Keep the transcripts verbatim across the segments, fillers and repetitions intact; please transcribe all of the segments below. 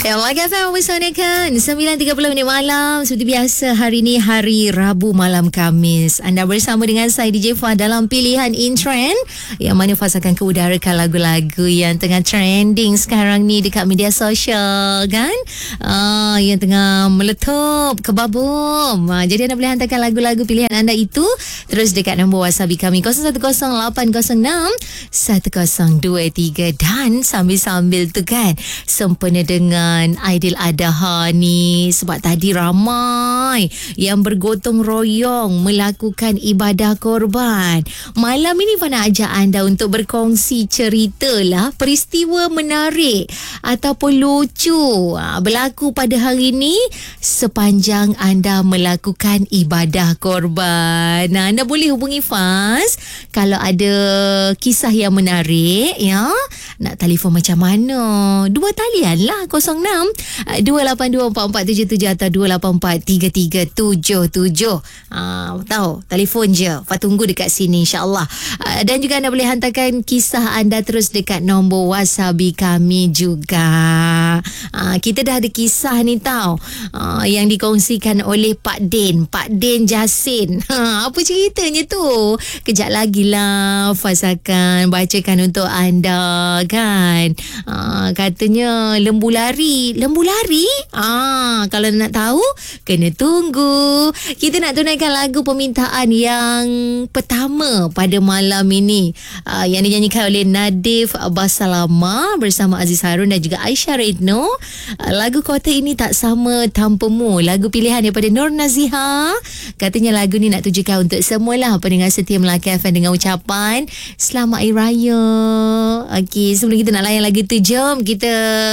Melaka F M bersanakan sembilan tiga puluh minit malam. Seperti biasa, hari ini hari Rabu malam Khamis. Anda bersama dengan saya D J Fah dalam pilihan In Trend, yang mana Fah akan keudarakan lagu-lagu yang tengah trending sekarang ni dekat media sosial kan, uh, yang tengah meletup kebabum. uh, Jadi anda boleh hantarkan lagu-lagu pilihan anda itu terus dekat nombor wasabi kami kosong satu kosong lapan kosong enam satu kosong dua tiga. Dan sambil-sambil tu kan, sempena dengan Aidil Adha ni, sebab tadi ramai yang bergotong royong melakukan ibadah korban. Malam ini Fah nak ajak anda untuk berkongsi cerita lah peristiwa menarik ataupun lucu berlaku pada hari ini sepanjang anda melakukan ibadah korban. Nah, anda boleh hubungi Faz kalau ada kisah yang menarik ya. Nak telefon macam mana? Dua talian lah, kosong enam dua lapan dua empat empat tujuh tujuh atau dua lapan empat tiga tiga tujuh tujuh. Ah, tahu, telefon je. Fah tunggu dekat sini insya-Allah. Ah, dan juga anda boleh hantarkan kisah anda terus dekat nombor wasabi kami juga. Ah, kita dah ada kisah ni tahu, ah, yang dikongsikan oleh Pak Din, Pak Din Jasin. Ha, apa ceritanya tu? Kejap lagi lah Fah akan bacakan untuk anda kan. Ah, katanya lembu lari. Lembu lari? Ah, kalau nak tahu, kena tunggu. Kita nak tunaikan lagu permintaan yang pertama pada malam ini, ah, yang dinyanyikan oleh Nadif Basalama bersama Aziz Harun dan juga Aisyah Redno. Ah, lagu Kota Ini Tak Sama Tanpamu, lagu pilihan daripada Nur Naziha. Katanya lagu ni nak tujukan untuk semualah pendengar setia Melaka F M dengan ucapan Selamat Hari Raya. Okey, sebelum kita nak layan lagu tu, jom kita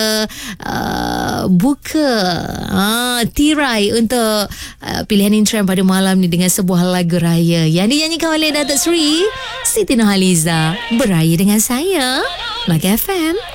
uh, buka uh, tirai untuk uh, pilihan In Trend pada malam ni dengan sebuah lagu raya yang dinyanyikan oleh Datuk Seri Siti Nurhaliza. Beraya dengan saya, Melaka F M.